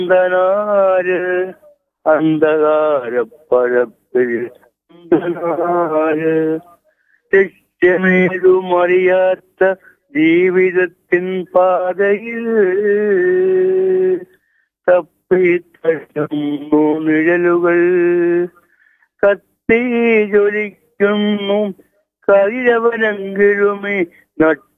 അന്തനാര് അന്ധകാരപ്പഴപ്പിൽ അന്തനാര് ലക്ഷ്യമേതുമറിയാത്ത ജീവിതത്തിൻ പാതയിൽ തപ്പിത്തഴുന്നു നിഴലുകൾ കത്തി ജ്വലിക്കുന്നു കൈരവനെങ്കിലുമേ